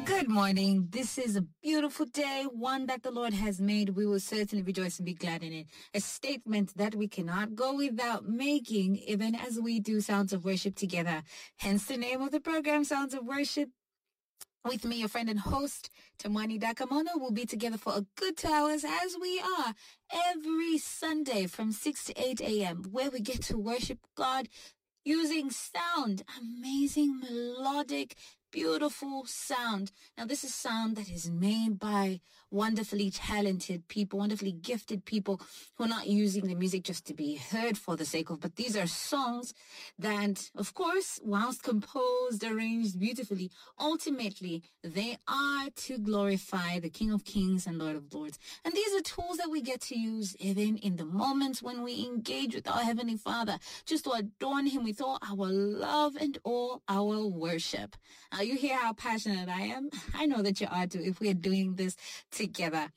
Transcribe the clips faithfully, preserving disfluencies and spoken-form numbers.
Good morning. This is a beautiful day, one that the Lord has made. We will certainly rejoice and be glad in it. A statement that we cannot go without making, even as we do Sounds of Worship together. Hence the name of the program, Sounds of Worship. With me, your friend and host, Tamani Dakamono. We'll be together for a good two hours, as we are every Sunday from six to eight a.m., where we get to worship God using sound, amazing, melodic, beautiful sound. Now, this is sound that is made by wonderfully talented people, wonderfully gifted people who are not using the music just to be heard for the sake of, but these are songs that, of course, whilst composed, arranged beautifully, ultimately, they are to glorify the King of Kings and Lord of Lords. And these are tools that we get to use even in the moments when we engage with our Heavenly Father, just to adorn Him with all our love and all our worship. Now, you hear how passionate I am? I know that you are too if we're doing this together.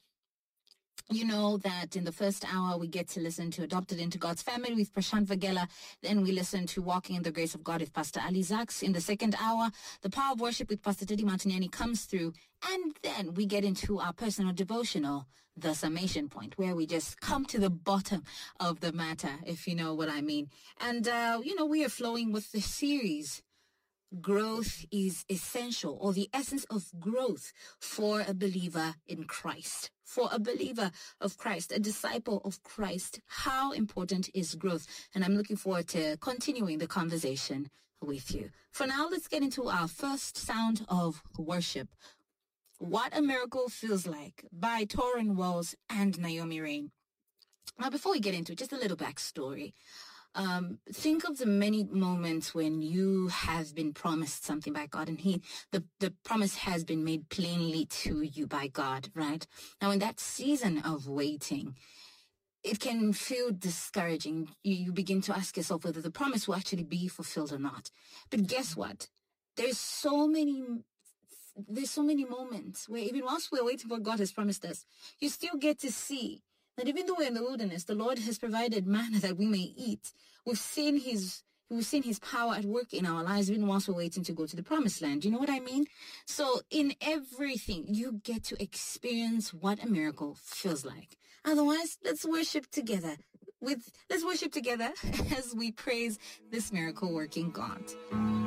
You know that in the first hour, we get to listen to Adopted into God's Family with Prashant Vagela. Then we listen to Walking in the Grace of God with Pastor Ali Zaks. In the second hour, The Power of Worship with Pastor Teddy Mantiniani comes through. And then we get into our personal devotional, The Summation Point, where we just come to the bottom of the matter, if you know what I mean. And, uh, you know, we are flowing with the series, Growth is Essential, or the essence of growth for a believer in Christ. For a believer of Christ, a disciple of Christ, how important is growth? And I'm looking forward to continuing the conversation with you. For now, let's get into our first sound of worship. What a Miracle Feels Like by Torrin Wells and Naomi Rain. Now, before we get into it, just a little backstory. Um, think of the many moments when you have been promised something by God, and he, the, the promise has been made plainly to you by God, right? Now, in that season of waiting, it can feel discouraging. You, you begin to ask yourself whether the promise will actually be fulfilled or not. But guess what? There's so many, there's so many moments where even whilst we're waiting for what God has promised us, you still get to see that even though we're in the wilderness, the Lord has provided manna that we may eat. We've seen His we've seen His power at work in our lives, even whilst we're waiting to go to the promised land. You know what I mean? So in everything, you get to experience what a miracle feels like. Otherwise, let's worship together. With let's worship together as we praise this miracle working God.